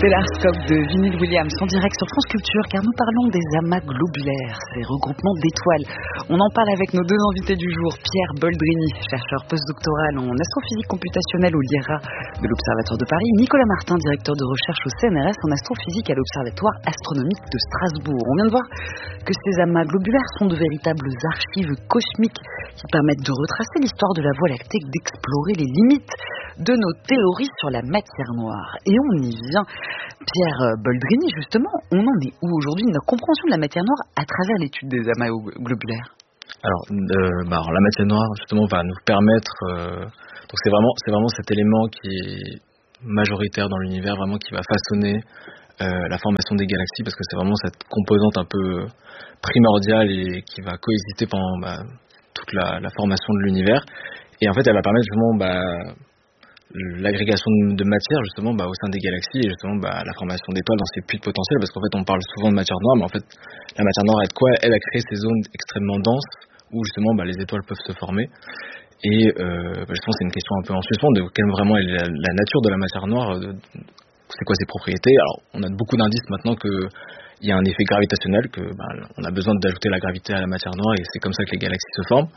Stellarscope de Vinyl Williams en direct sur France Culture, car nous parlons des amas globulaires, ces regroupements d'étoiles. On en parle avec nos deux invités du jour, Pierre Boldrini, chercheur postdoctoral en astrophysique computationnelle au LIRA de l'Observatoire de Paris, Nicolas Martin, directeur de recherche au CNRS en astrophysique à l'Observatoire astronomique de Strasbourg. On vient de voir que ces amas globulaires sont de véritables archives cosmiques qui permettent de retracer l'histoire de la Voie lactée, d'explorer les limites de nos théories sur la matière noire. Et on y vient. Pierre Boldrini, justement, on en est où aujourd'hui de notre compréhension de la matière noire à travers l'étude des amas globulaires? Alors, la matière noire, justement, va nous permettre... donc c'est vraiment cet élément qui est majoritaire dans l'univers, vraiment qui va façonner la formation des galaxies, parce que c'est vraiment cette composante un peu primordiale et qui va coexister pendant toute la formation de l'univers. Et en fait, elle va permettre justement l'agrégation de matière justement au sein des galaxies et justement la formation d'étoiles dans ces puits de potentiel, parce qu'en fait on parle souvent de matière noire, mais en fait la matière noire aide quoi? Elle a créé ces zones extrêmement denses où justement les étoiles peuvent se former. Et je pense que c'est une question un peu en suspens de quelle vraiment est la nature de la matière noire, c'est quoi ses propriétés. Alors on a beaucoup d'indices maintenant que il y a un effet gravitationnel, que on a besoin d'ajouter la gravité à la matière noire, et c'est comme ça que les galaxies se forment.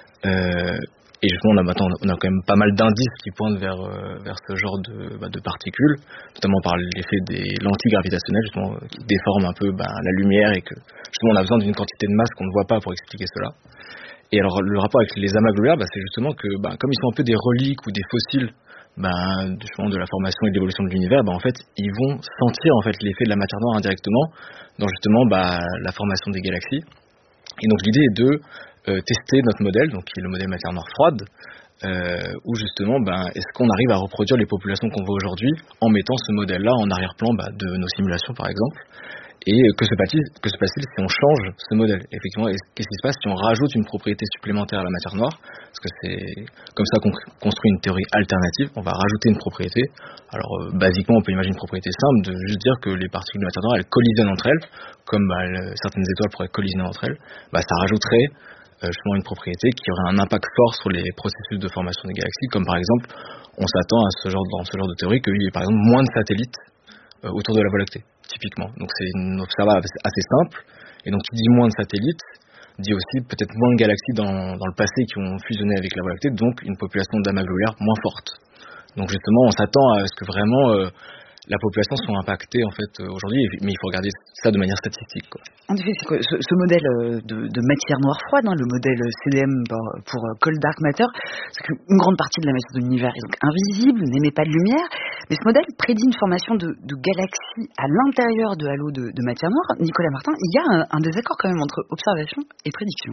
Et justement, on a quand même pas mal d'indices qui pointent vers ce genre de particules, notamment par l'effet des lentilles gravitationnelles, justement, qui déforment un peu la lumière, et que justement on a besoin d'une quantité de masse qu'on ne voit pas pour expliquer cela. Et alors le rapport avec les amas globulaires, c'est justement que comme ils sont un peu des reliques ou des fossiles justement de la formation et de l'évolution de l'univers, en fait ils vont sentir en fait l'effet de la matière noire indirectement dans justement la formation des galaxies. Et donc l'idée est de tester notre modèle, donc qui est le modèle matière noire froide, où justement est-ce qu'on arrive à reproduire les populations qu'on voit aujourd'hui en mettant ce modèle-là en arrière-plan de nos simulations par exemple. Et que se passe-t-il si on change ce modèle? Effectivement, qu'est-ce qui se passe si on rajoute une propriété supplémentaire à la matière noire? Parce que c'est comme ça qu'on construit une théorie alternative. On va rajouter une propriété. Alors, basiquement, on peut imaginer une propriété simple de juste dire que les particules de matière noire, elles collisionnent entre elles, comme certaines étoiles pourraient collisionner entre elles. Ça rajouterait justement une propriété qui aurait un impact fort sur les processus de formation des galaxies, comme par exemple, on s'attend à dans ce genre de théorie qu'il y ait par exemple moins de satellites autour de la Voie lactée, typiquement. Donc c'est une observation assez simple, et donc qui dit moins de satellites, dit aussi peut-être moins de galaxies dans le passé qui ont fusionné avec la Voie lactée, donc une population d'amas globulaires moins forte. Donc justement, on s'attend à ce que vraiment la population soit impactée en fait aujourd'hui, mais il faut regarder ça de manière statistique, quoi. En effet, c'est quoi, ce modèle de matière noire froide, le modèle CDM pour Cold Dark Matter, c'est qu'une grande partie de la matière de l'univers est donc invisible, n'émet pas de lumière, mais ce modèle prédit une formation de galaxies à l'intérieur de halos de matière noire. Nicolas Martin, il y a un désaccord quand même entre observation et prédiction.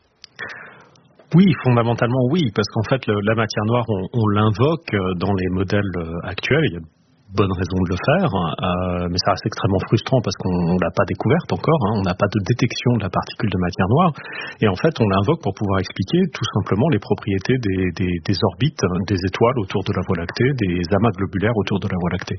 Oui, fondamentalement oui, parce qu'en fait la matière noire, on l'invoque dans les modèles actuels. Il y a bonne raison de le faire, mais ça reste extrêmement frustrant parce qu'on l'a pas découverte encore, on n'a pas de détection de la particule de matière noire, et en fait on l'invoque pour pouvoir expliquer tout simplement les propriétés des orbites des étoiles autour de la Voie lactée, des amas globulaires autour de la Voie lactée.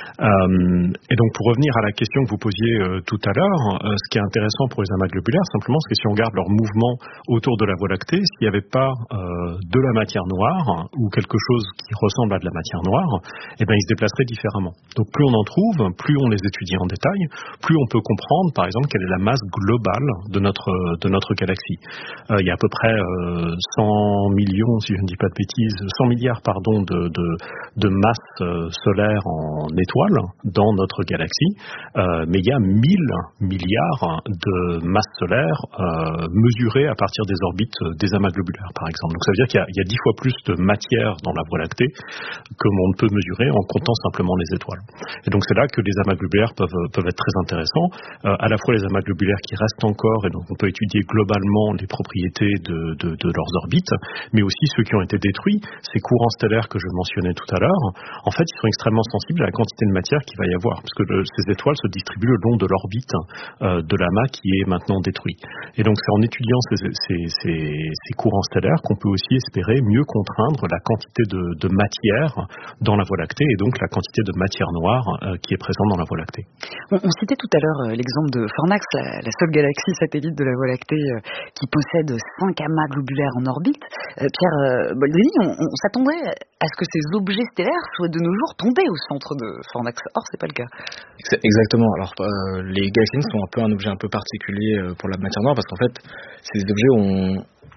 Et donc pour revenir à la question que vous posiez tout à l'heure, ce qui est intéressant pour les amas globulaires simplement, c'est que si on regarde leur mouvement autour de la Voie lactée, s'il n'y avait pas de la matière noire ou quelque chose qui ressemble à de la matière noire, ils se déplaceraient différemment. Donc plus on en trouve, plus on les étudie en détail, plus on peut comprendre par exemple quelle est la masse globale de notre galaxie. Il y a à peu près 100 millions, si je ne dis pas de bêtises, 100 milliards de masse solaire en étoiles dans notre galaxie, mais il y a 1000 milliards de masse solaire mesurées à partir des orbites des amas globulaires par exemple. Donc ça veut dire qu'il y a 10 fois plus de matière dans la Voie lactée que l'on ne peut mesurer en comptant simplement les étoiles. Et donc c'est là que les amas globulaires peuvent être très intéressants, à la fois les amas globulaires qui restent encore, et donc on peut étudier globalement les propriétés de leurs orbites, mais aussi ceux qui ont été détruits, ces courants stellaires que je mentionnais tout à l'heure. En fait, ils sont extrêmement sensibles à la quantité de matière qu'il va y avoir, parce que ces étoiles se distribuent le long de l'orbite de l'amas qui est maintenant détruit. Et donc c'est en étudiant ces courants stellaires qu'on peut aussi espérer mieux contraindre la quantité de matière dans la Voie lactée, et donc la quantité quantité de matière noire qui est présente dans la Voie lactée. On citait tout à l'heure l'exemple de Fornax, la seule galaxie satellite de la Voie lactée qui possède 5 amas globulaires en orbite. Pierre Boldrini, on s'attendrait à ce que ces objets stellaires soient de nos jours tombés au centre de Fornax. Or, c'est pas le cas. Exactement. Alors, les galaxies sont un objet un peu particulier pour la matière noire, parce qu'en fait, ces objets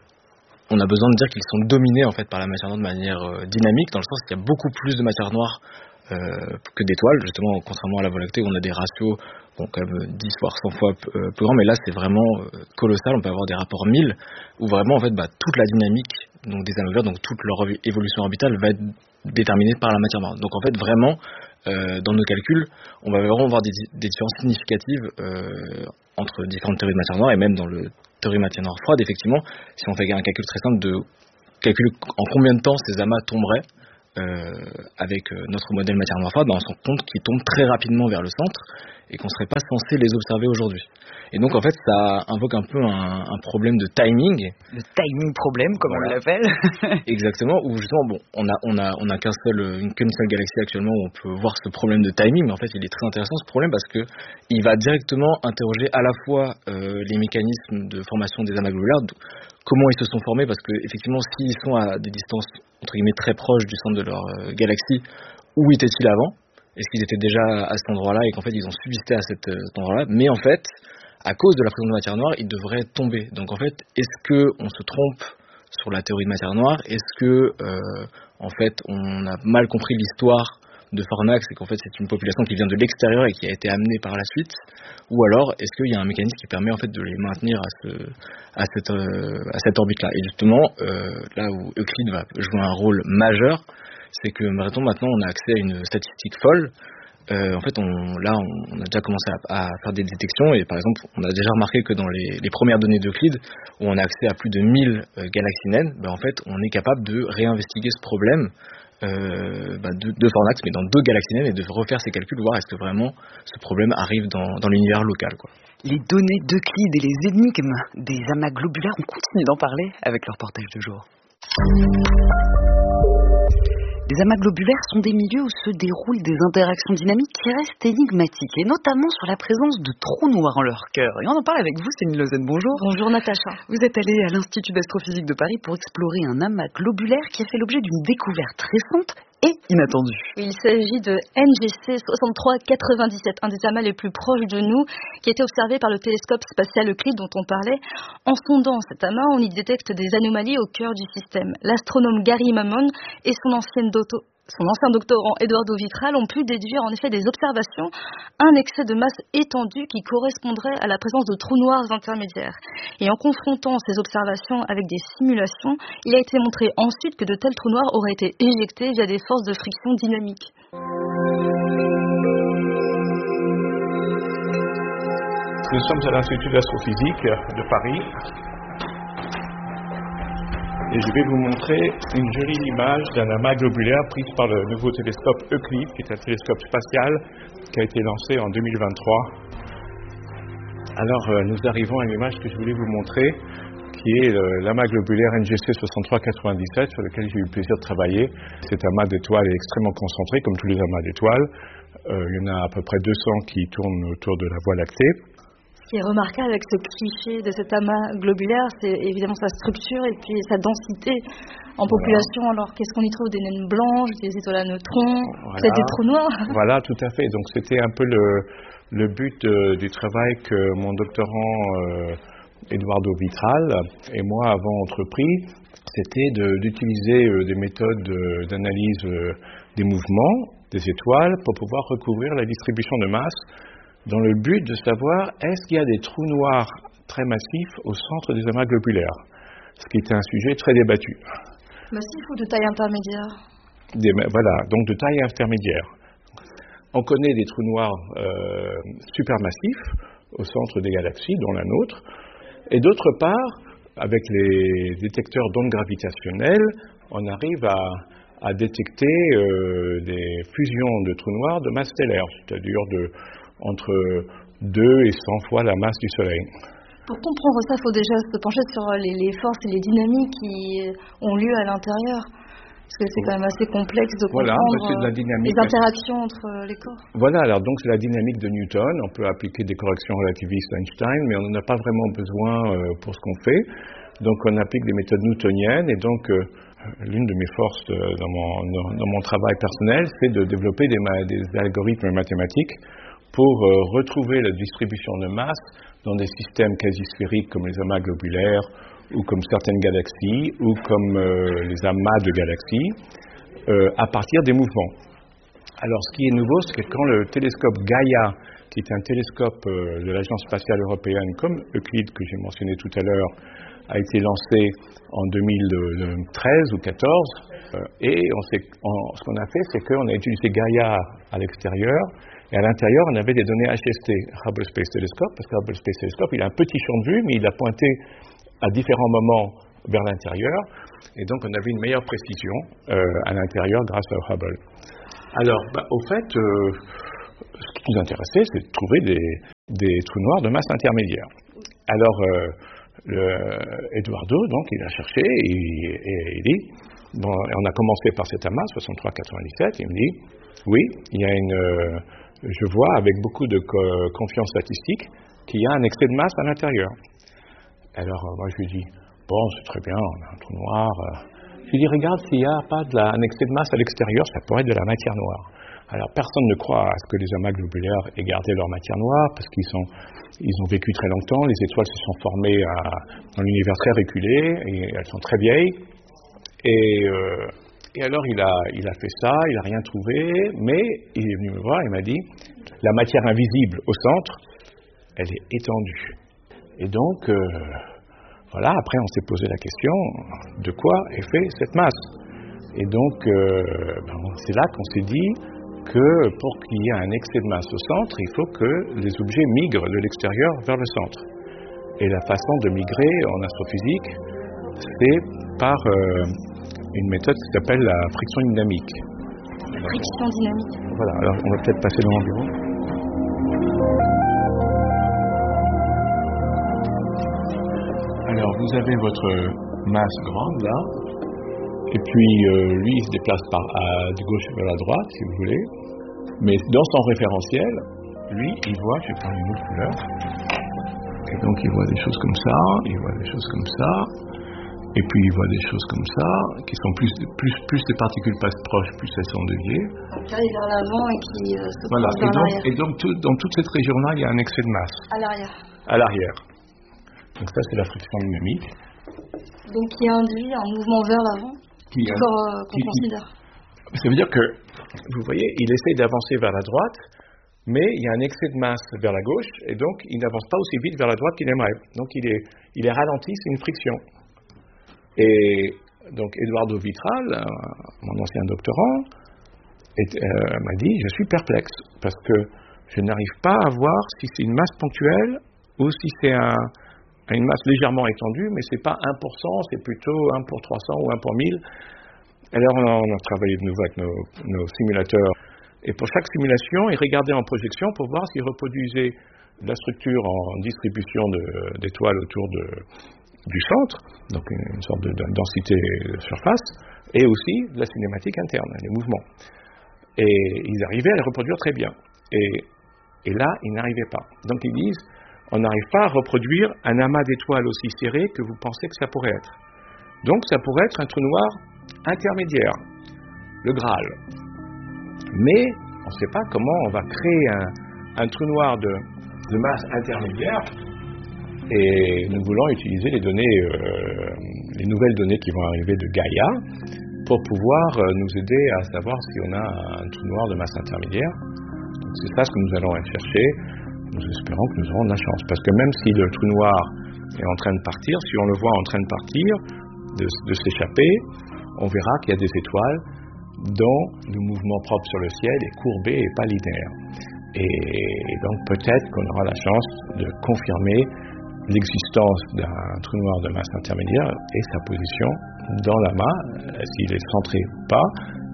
on a besoin de dire qu'ils sont dominés en fait par la matière noire de manière dynamique, dans le sens qu'il y a beaucoup plus de matière noire que d'étoiles, justement, contrairement à la Voie lactée où on a des ratios quand même 10 voire 100 fois plus grands, mais là c'est vraiment colossal. On peut avoir des rapports 1000 où vraiment en fait toute la dynamique donc des amas globulaires, donc toute leur évolution orbitale va être déterminée par la matière noire. Donc en fait vraiment dans nos calculs, on va vraiment avoir des différences significatives entre différentes théories de matière noire, et même dans le théorie de matière noire froide, effectivement, si on fait un calcul très simple de calculer en combien de temps ces amas tomberaient avec notre modèle matière noire froide, on se rend compte qu'ils tombent très rapidement vers le centre et qu'on ne serait pas censé les observer aujourd'hui. Et donc en fait ça invoque un peu un problème de timing. Le timing problème, comme on l'appelle. Exactement, où justement on a qu'une seule galaxie actuellement où on peut voir ce problème de timing, mais en fait il est très intéressant ce problème parce que il va directement interroger à la fois les mécanismes de formation des amas globulaires, comment ils se sont formés, parce que effectivement s'ils sont à des distances entre guillemets très proches du centre de leur galaxie, où étaient-ils avant? Est-ce qu'ils étaient déjà à cet endroit-là et qu'en fait ils ont subsisté à cet endroit-là? Mais en fait, à cause de la présence de matière noire, ils devraient tomber. Donc en fait, est-ce que on se trompe sur la théorie de matière noire? Est-ce que en fait on a mal compris l'histoire de Fornax et qu'en fait c'est une population qui vient de l'extérieur et qui a été amenée par la suite? Ou alors est-ce qu'il y a un mécanisme qui permet en fait de les maintenir à cette orbite-là? Et justement, là où Euclide va jouer un rôle majeur, c'est que maintenant on a accès à une statistique folle. En fait, on a déjà commencé à faire des détections, et par exemple, on a déjà remarqué que dans les premières données d'Euclide, où on a accès à plus de 1000 galaxies naines, en fait, on est capable de réinvestiguer ce problème de Fornax, mais dans 2 galaxies naines, et de refaire ces calculs, voir est-ce que vraiment ce problème arrive dans l'univers local, quoi. Les données d'Euclide et les énigmes des amas globulaires, on continue d'en parler avec leur reportage de jour. Les amas globulaires sont des milieux où se déroulent des interactions dynamiques qui restent énigmatiques, et notamment sur la présence de trous noirs en leur cœur. Et on en parle avec vous, Céline Lausanne, bonjour. Bonjour Natacha. Vous êtes allée à l'Institut d'astrophysique de Paris pour explorer un amas globulaire qui a fait l'objet d'une découverte récente et inattendue. Il s'agit de NGC 6397, un des amas les plus proches de nous, qui a été observé par le télescope spatial Euclide dont on parlait. En sondant cet amas, on y détecte des anomalies au cœur du système. L'astronome Gary Mammon et son ancien doctorant Eduardo Vitral ont pu déduire en effet des observations un excès de masse étendu qui correspondrait à la présence de trous noirs intermédiaires. Et en confrontant ces observations avec des simulations, il a été montré ensuite que de tels trous noirs auraient été éjectés via des forces de friction dynamiques. Nous sommes à l'Institut d'astrophysique de Paris. Et je vais vous montrer une jolie image d'un amas globulaire prise par le nouveau télescope Euclide, qui est un télescope spatial qui a été lancé en 2023. Alors, nous arrivons à une image que je voulais vous montrer, qui est l'amas globulaire NGC 6397, sur lequel j'ai eu le plaisir de travailler. Cet amas d'étoiles est extrêmement concentré, comme tous les amas d'étoiles. Il y en a à peu près 200 qui tournent autour de la Voie lactée. Ce qui est remarquable avec ce cliché de cet amas globulaire, c'est évidemment sa structure et puis sa densité en population. Alors, qu'est-ce qu'on y trouve? Des naines blanches, des étoiles à neutrons, peut-être des trous noirs? Voilà, tout à fait. Donc, c'était un peu le but du travail que mon doctorant Eduardo Vitral et moi avons entrepris. C'était d'utiliser des méthodes d'analyse des mouvements des étoiles pour pouvoir recouvrir la distribution de masse, dans le but de savoir est-ce qu'il y a des trous noirs très massifs au centre des amas globulaires, ce qui était un sujet très débattu. Massif ou de taille intermédiaire? Voilà, donc de taille intermédiaire. On connaît des trous noirs supermassifs au centre des galaxies, dont la nôtre, et d'autre part, avec les détecteurs d'ondes gravitationnelles, on arrive à détecter des fusions de trous noirs de masse stellaire, c'est-à-dire entre 2 et 100 fois la masse du Soleil. Pour comprendre ça, il faut déjà se pencher sur les forces et les dynamiques qui ont lieu à l'intérieur Parce que c'est quand même assez complexe de Voilà, comprendre c'est de la dynamique. les interactions entre les corps. Voilà, alors donc c'est la dynamique de Newton. On peut appliquer des corrections relativistes à Einstein, mais on n'en a pas vraiment besoin pour ce qu'on fait. Donc on applique des méthodes newtoniennes, et donc l'une de mes forces dans mon travail personnel, c'est de développer des algorithmes mathématiques pour retrouver la distribution de masse dans des systèmes quasi-sphériques comme les amas globulaires, ou comme certaines galaxies, ou comme les amas de galaxies, à partir des mouvements. Alors ce qui est nouveau, c'est que quand le télescope Gaia, qui est un télescope de l'Agence spatiale européenne, comme Euclide que j'ai mentionné tout à l'heure, a été lancé en 2013 ou 2014, et ce qu'on a fait, c'est qu'on a utilisé Gaia à l'extérieur, et à l'intérieur, on avait des données HST, Hubble Space Telescope, parce que Hubble Space Telescope, il a un petit champ de vue, mais il a pointé à différents moments vers l'intérieur, et donc on avait une meilleure précision à l'intérieur grâce au Hubble. Alors, au fait, ce qui nous intéressait, c'est de trouver des trous noirs de masse intermédiaire. Alors, Eduardo, donc, il a cherché, et il dit, bon, on a commencé par cet amas, 63-97, il me dit, oui, il y a je vois avec beaucoup de confiance statistique qu'il y a un excès de masse à l'intérieur. Alors, moi, je lui dis, bon, c'est très bien, on a un trou noir. Je lui dis, regarde, s'il n'y a pas un excès de masse à l'extérieur, ça pourrait être de la matière noire. Alors, personne ne croit à ce que les amas globulaires aient gardé leur matière noire, parce qu'ils ont vécu très longtemps, les étoiles se sont formées dans l'univers très reculé, et elles sont très vieilles. Et alors, il a fait ça, il n'a rien trouvé, mais il est venu me voir, il m'a dit, la matière invisible au centre, elle est étendue. Et donc, voilà, après on s'est posé la question, de quoi est fait cette masse? Et donc, c'est là qu'on s'est dit que pour qu'il y ait un excès de masse au centre, il faut que les objets migrent de l'extérieur vers le centre. Et la façon de migrer en astrophysique, c'est par une méthode qui s'appelle la friction dynamique. Friction dynamique. Voilà, alors on va peut-être passer dans mon bureau. Alors, vous avez votre masse grande, là, et puis lui, il se déplace de gauche vers la droite, si vous voulez, mais dans son référentiel, lui, il voit, je vais prendre une autre couleur, et donc il voit des choses comme ça, il voit des choses comme ça, et puis il voit des choses comme ça, qui sont plus les particules passent proches, plus elles sont déviées. Donc là, il est vers l'avant et qui se voilà. passe vers l'arrière. Et donc, dans toute cette région-là, il y a un excès de masse. À l'arrière. À l'arrière. Donc ça, c'est la friction dynamique. Donc qui induit un mouvement vers l'avant qu'on considère. Ça veut dire que, vous voyez, il essaie d'avancer vers la droite, mais il y a un excès de masse vers la gauche, et donc il n'avance pas aussi vite vers la droite qu'il aimerait. Donc il est ralenti, c'est une friction. Et donc Eduardo Vitral, mon ancien doctorant, m'a dit, je suis perplexe, parce que je n'arrive pas à voir si c'est une masse ponctuelle ou si c'est une masse légèrement étendue, mais c'est pas 1%, c'est plutôt 1 pour 300 ou 1 pour 1000. Alors on a travaillé de nouveau avec nos simulateurs, et pour chaque simulation, il regardait en projection pour voir s'il reproduisait la structure en distribution d'étoiles autour du centre, donc une sorte de densité de surface, et aussi la cinématique interne, les mouvements. Et ils arrivaient à les reproduire très bien. Et là, ils n'arrivaient pas. Donc ils disent, on n'arrive pas à reproduire un amas d'étoiles aussi serré que vous pensez que ça pourrait être. Donc ça pourrait être un trou noir intermédiaire, le Graal. Mais on ne sait pas comment on va créer un trou noir de masse intermédiaire, et nous voulons utiliser les nouvelles données qui vont arriver de Gaia pour pouvoir nous aider à savoir si on a un trou noir de masse intermédiaire. Donc c'est ça ce que nous allons aller chercher. Nous espérons que nous aurons de la chance, parce que même si le trou noir est en train de partir, si on le voit en train de partir, de s'échapper, on verra qu'il y a des étoiles dont le mouvement propre sur le ciel est courbé et pas linéaire. Et donc peut-être qu'on aura la chance de confirmer l'existence d'un trou noir de masse intermédiaire et sa position dans l'amas, s'il est centré ou pas,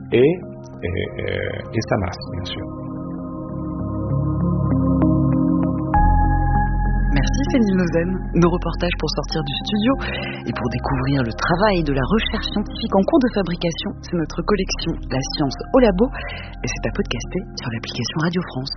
et sa masse, bien sûr. Merci Merci Céline Lausanne. Nos reportages pour sortir du studio et pour découvrir le travail de la recherche scientifique en cours de fabrication, c'est notre collection La science au labo et c'est à podcaster sur l'application Radio France.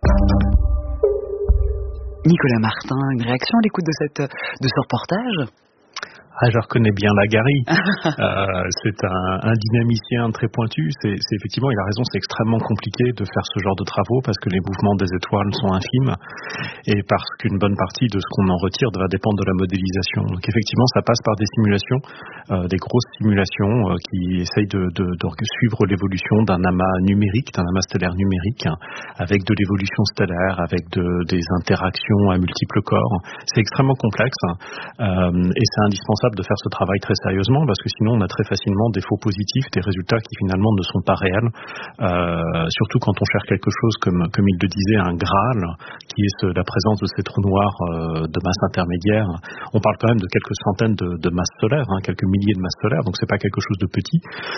Nicolas Martin, une réaction à l'écoute de ce reportage ? Je reconnais bien Lagari. C'est un dynamicien très pointu. C'est effectivement, il a raison, c'est extrêmement compliqué de faire ce genre de travaux parce que les mouvements des étoiles sont infimes et parce qu'une bonne partie de ce qu'on en retire va dépendre de la modélisation. Donc effectivement, ça passe par des simulations, des grosses simulations qui essayent de suivre l'évolution d'un amas numérique, d'un amas stellaire numérique, avec de l'évolution stellaire, avec des interactions à multiples corps. C'est extrêmement complexe et c'est indispensable de faire ce travail très sérieusement parce que sinon on a très facilement des faux positifs, des résultats qui finalement ne sont pas réels, surtout quand on cherche quelque chose comme il le disait, un Graal, qui est la présence de ces trous noirs de masse intermédiaire. On parle quand même de quelques centaines de masses solaires, quelques milliers de masses solaires, donc c'est pas quelque chose de petit,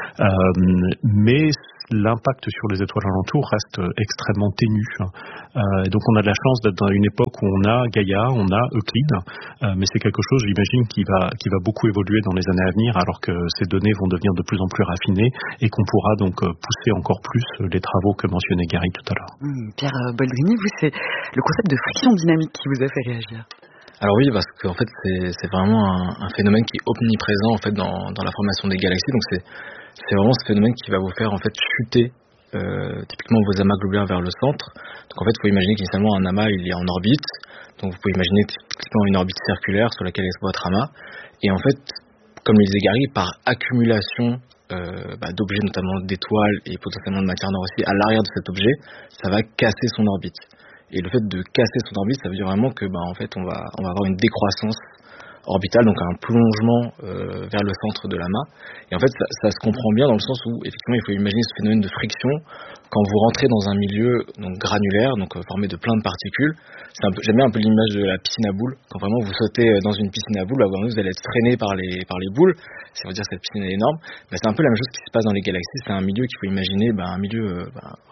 mais l'impact sur les étoiles alentours reste extrêmement ténu. Et donc on a de la chance d'être dans une époque où on a Gaïa, on a Euclide, mais c'est quelque chose, j'imagine, qui va beaucoup évoluer dans les années à venir, alors que ces données vont devenir de plus en plus raffinées et qu'on pourra donc pousser encore plus les travaux que mentionnait Gary tout à l'heure. Pierre Boldrini, vous, c'est le concept de friction dynamique qui vous a fait réagir. Alors oui, parce qu'en fait c'est vraiment un phénomène qui est omniprésent en fait dans la formation des galaxies. Donc c'est vraiment ce phénomène qui va vous faire en fait chuter typiquement vos amas globulaires vers le centre. Donc en fait, il faut imaginer qu'initialement un amas il est en orbite. Donc vous pouvez imaginer typiquement une orbite circulaire sur laquelle est votre amas. Et en fait, comme le disait Gary, par accumulation d'objets, notamment d'étoiles et potentiellement de matière noire aussi, à l'arrière de cet objet, ça va casser son orbite. Et le fait de casser son orbite, ça veut dire vraiment que en fait, on va avoir une décroissance orbitale, donc un plongement vers le centre de l'amas. Et en fait, ça se comprend bien dans le sens où, effectivement, il faut imaginer ce phénomène de friction quand vous rentrez dans un milieu donc granulaire, donc formé de plein de particules. J'aime bien un peu l'image de la piscine à boules. Quand vraiment vous sautez dans une piscine à boules, vous allez être traîné par les boules. Ça veut dire que cette piscine est énorme. Mais c'est un peu la même chose qui se passe dans les galaxies. C'est un milieu qu'il faut imaginer, un milieu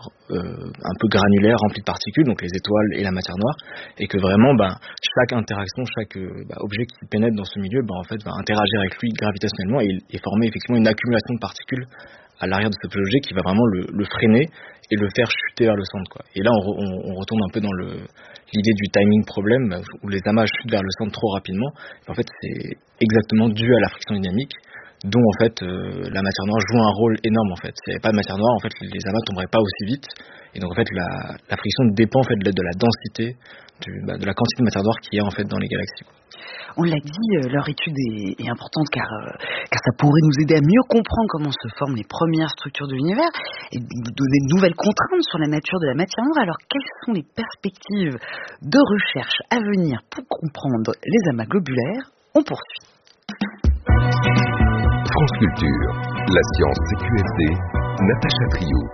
un peu granulaire, rempli de particules, donc les étoiles et la matière noire, et que vraiment, chaque interaction, chaque objet qui pénètre dans ce milieu, en fait, va interagir avec lui gravitationnellement et former effectivement une accumulation de particules à l'arrière de cet objet qui va vraiment le freiner et le faire chuter vers le centre, quoi. Et là, on retourne un peu dans l'idée du timing problème, où les amas chutent vers le centre trop rapidement. Et en fait, c'est exactement dû à la friction dynamique, dont en fait la matière noire joue un rôle énorme. En fait, s'il n'y avait pas de matière noire, en fait, les amas tomberaient pas aussi vite. Et donc en fait, la friction dépend en fait de la densité, de la quantité de matière noire qu'il y a en fait dans les galaxies, quoi. On l'a dit, leur étude est importante car ça pourrait nous aider à mieux comprendre comment se forment les premières structures de l'univers et nous donner de nouvelles contraintes sur la nature de la matière noire. Alors, quelles sont les perspectives de recherche à venir pour comprendre les amas globulaires ? On poursuit. France Culture, la science CQFD, Natacha Trio.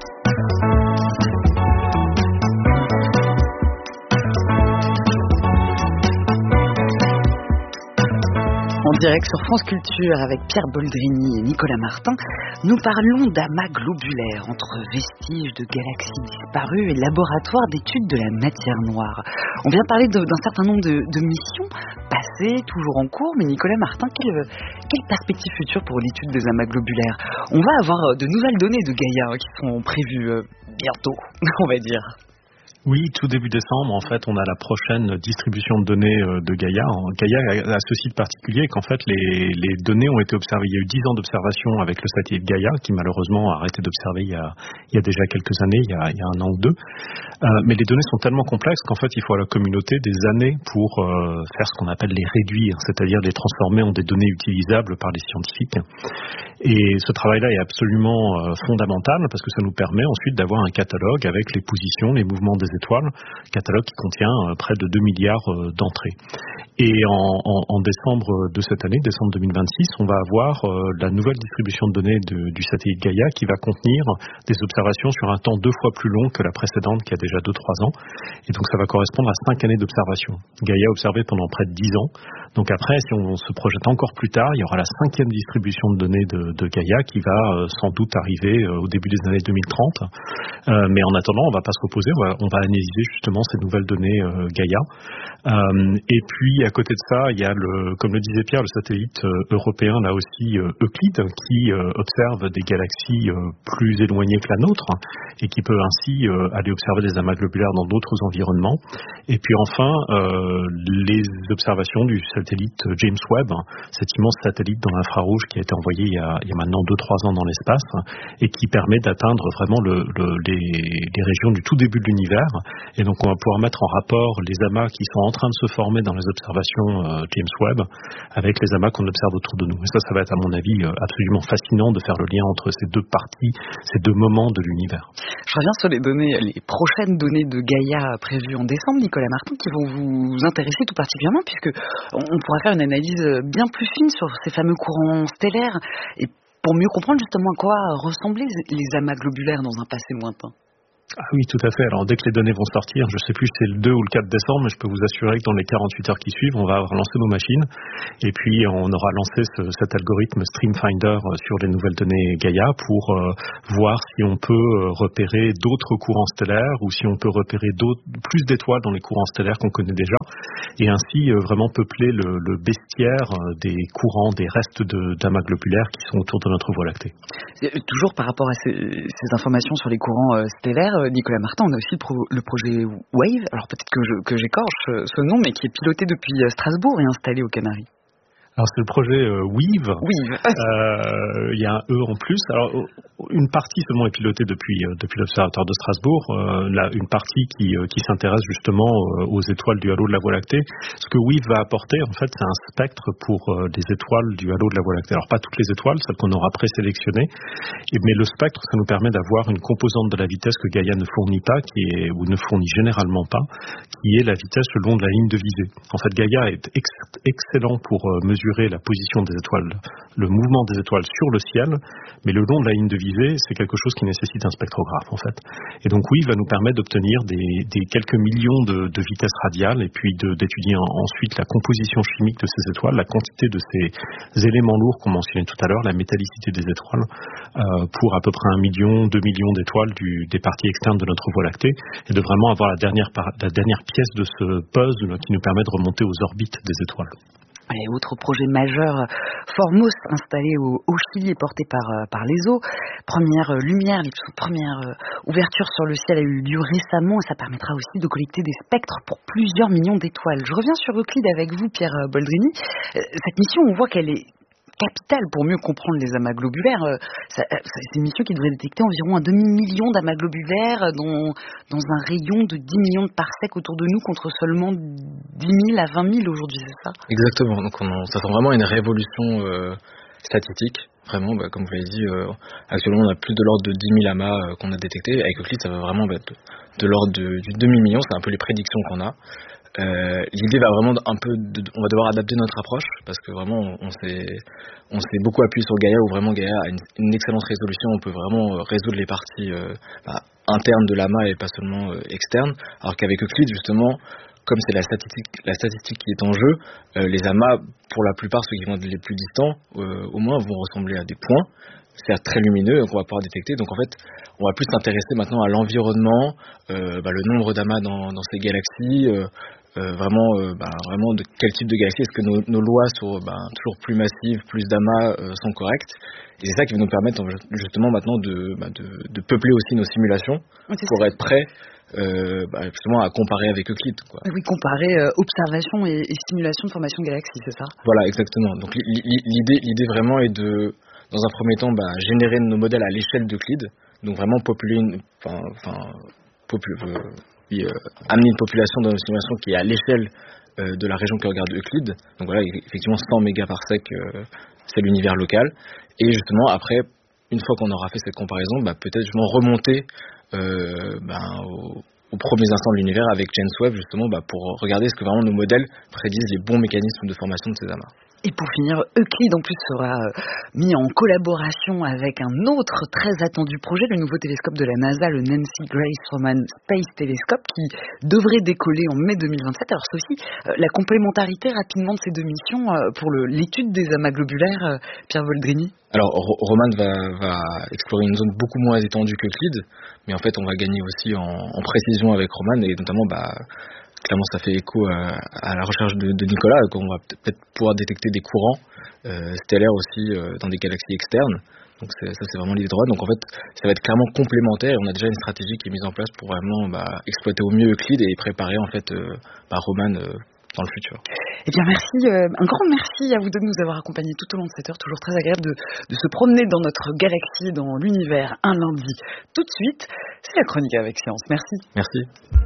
En direct sur France Culture avec Pierre Boldrini et Nicolas Martin, nous parlons d'amas globulaires entre vestiges de galaxies disparues et laboratoires d'études de la matière noire. On vient parler d'un certain nombre de missions passées, toujours en cours, mais Nicolas Martin, quelle perspective future pour l'étude des amas globulaires ? On va avoir de nouvelles données de Gaïa qui sont prévues bientôt, on va dire. Oui, tout début décembre, en fait, on a la prochaine distribution de données de Gaïa. Gaïa a ceci de particulier qu'en fait, les données ont été observées. Il y a eu 10 ans d'observation avec le satellite Gaïa, qui malheureusement a arrêté d'observer il y a déjà quelques années, il y a un an ou deux. Mais les données sont tellement complexes qu'en fait, il faut à la communauté des années pour faire ce qu'on appelle les réduire, c'est-à-dire les transformer en des données utilisables par les scientifiques. Et ce travail-là est absolument fondamental parce que ça nous permet ensuite d'avoir un catalogue avec les positions, les mouvements des étoiles, catalogue qui contient près de 2 milliards d'entrées. Et en décembre de cette année, décembre 2026, on va avoir la nouvelle distribution de données du satellite Gaïa qui va contenir des observations sur un temps 2 fois plus long que la précédente qui a déjà 2-3 ans. Et donc ça va correspondre à 5 années d'observation. Gaïa a observé pendant près de 10 ans. Donc après, si on se projette encore plus tard, il y aura la 5e distribution de données de Gaïa qui va sans doute arriver au début des années 2030. Mais en attendant, on va pas se reposer, on va analyser justement ces nouvelles données Gaïa. Et puis à côté de ça, il y a comme le disait Pierre, le satellite européen là aussi Euclide qui observe des galaxies plus éloignées que la nôtre et qui peut ainsi aller observer des amas globulaires dans d'autres environnements. Et puis enfin, les observations du satellite James Webb, cet immense satellite dans l'infrarouge qui a été envoyé il y a maintenant 2-3 ans dans l'espace et qui permet d'atteindre vraiment les régions du tout début de l'univers. Et donc on va pouvoir mettre en rapport les amas qui sont en train de se former dans les observations James Webb avec les amas qu'on observe autour de nous. Et ça va être à mon avis absolument fascinant de faire le lien entre ces deux parties, ces deux moments de l'univers. Je reviens sur les prochaines données de Gaïa prévues en décembre, Nicolas Martin, qui vont vous intéresser tout particulièrement puisque on pourra faire une analyse bien plus fine sur ces fameux courants stellaires et pour mieux comprendre justement à quoi ressemblaient les amas globulaires dans un passé lointain. Ah oui, tout à fait. Alors, dès que les données vont sortir, je ne sais plus si c'est le 2 ou le 4 décembre, mais je peux vous assurer que dans les 48 heures qui suivent, on va avoir lancé nos machines. Et puis, on aura lancé cet algorithme StreamFinder sur les nouvelles données Gaïa pour voir si on peut repérer d'autres courants stellaires ou si on peut repérer plus d'étoiles dans les courants stellaires qu'on connaît déjà. Et ainsi, vraiment peupler le bestiaire des courants, des restes d'amas globulaires qui sont autour de notre Voie lactée. Toujours par rapport à ces informations sur les courants stellaires, Nicolas Martin, on a aussi le projet WAVE, alors peut-être que j'écorche ce nom, mais qui est piloté depuis Strasbourg et installé aux Canaries. Alors c'est le projet WEAVE. Il y a un E en plus. Alors une partie seulement est pilotée depuis l'observatoire de Strasbourg. Une partie qui s'intéresse justement aux étoiles du halo de la Voie lactée. Ce que WEAVE va apporter, en fait, c'est un spectre pour les étoiles du halo de la Voie lactée. Alors pas toutes les étoiles, celles qu'on aura présélectionnées, mais le spectre, ça nous permet d'avoir une composante de la vitesse que Gaïa ne fournit pas, ou ne fournit généralement pas, qui est la vitesse le long de la ligne de visée. En fait, Gaïa est excellent pour mesurer la position des étoiles, le mouvement des étoiles sur le ciel, mais le long de la ligne de visée, c'est quelque chose qui nécessite un spectrographe en fait. Et donc oui, il va nous permettre d'obtenir des quelques millions de vitesses radiales et puis d'étudier ensuite la composition chimique de ces étoiles, la quantité de ces éléments lourds qu'on mentionnait tout à l'heure, la métallicité des étoiles, pour à peu près 1 million, 2 millions d'étoiles des parties externes de notre Voie lactée, et de vraiment avoir la dernière pièce de ce puzzle qui nous permet de remonter aux orbites des étoiles. Et autre projet majeur, Formos, installé au Chili et porté par l'ESO. Première lumière, les premières ouvertures sur le ciel a eu lieu récemment et ça permettra aussi de collecter des spectres pour plusieurs millions d'étoiles. Je reviens sur Euclide avec vous, Pierre Boldrini. Cette mission, on voit qu'elle est capitale pour mieux comprendre les amas globulaires. C'est une mission qui devrait détecter environ un demi-million d'amas globulaires dans un rayon de 10 millions de parsecs autour de nous contre seulement 10 000 à 20 000 aujourd'hui, c'est ça ? Exactement. Donc ça sent vraiment une révolution statistique. Vraiment, comme vous l'avez dit, actuellement on a plus de l'ordre de 10 000 amas qu'on a détectés. Avec Euclide, ça va vraiment être de l'ordre du demi-million. C'est un peu les prédictions qu'on a. L'idée va vraiment on va devoir adapter notre approche parce que vraiment on s'est beaucoup appuyé sur Gaïa où vraiment Gaïa a une excellente résolution. On peut vraiment résoudre les parties internes de l'amas et pas seulement externes, alors qu'avec Euclide justement, comme c'est la statistique qui est en jeu, les amas pour la plupart, ceux qui vont être les plus distants au moins vont ressembler à des points, certes très lumineux, qu'on va pouvoir détecter. Donc en fait, on va plus s'intéresser maintenant à l'environnement, le nombre d'amas dans ces galaxies, vraiment de quel type de galaxie, est-ce que nos lois sur toujours plus massives, plus d'amas sont correctes. Et c'est ça qui va nous permettre justement maintenant de peupler aussi nos simulations pour être prêts justement à comparer avec Euclide, quoi. Oui, comparer observation et simulation de formation de galaxies, c'est ça ? Voilà, exactement. Donc l'idée vraiment est de, dans un premier temps, générer nos modèles à l'échelle d'Euclide, donc vraiment amener une population dans une simulation qui est à l'échelle de la région que regarde Euclide. Donc voilà, effectivement 100 mégaparsecs, c'est l'univers local. Et justement après, une fois qu'on aura fait cette comparaison, peut-être justement remonter aux premiers instants de l'univers avec James Webb justement pour regarder est-ce que vraiment nos modèles prédisent les bons mécanismes de formation de ces amas. Et pour finir, Euclid en plus sera mis en collaboration avec un autre très attendu projet, le nouveau télescope de la NASA, le Nancy Grace Roman Space Telescope, qui devrait décoller en mai 2027. Alors Sophie, la complémentarité rapidement de ces deux missions pour l'étude des amas globulaires, Pierre Boldrini. Alors Roman va explorer une zone beaucoup moins étendue qu'Euclid, mais en fait on va gagner aussi en précision avec Roman, et notamment clairement, ça fait écho à la recherche de Nicolas, qu'on va peut-être pouvoir détecter des courants stellaires aussi dans des galaxies externes. Donc ça, c'est vraiment l'idée droite. Donc en fait, ça va être clairement complémentaire, et on a déjà une stratégie qui est mise en place pour vraiment exploiter au mieux Euclid et préparer en fait Roman dans le futur. Eh bien merci, un grand merci à vous deux de nous avoir accompagnés tout au long de cette heure. Toujours très agréable de se promener dans notre galaxie, dans l'univers, un lundi. Tout de suite, c'est la chronique avec Science. Merci. Merci.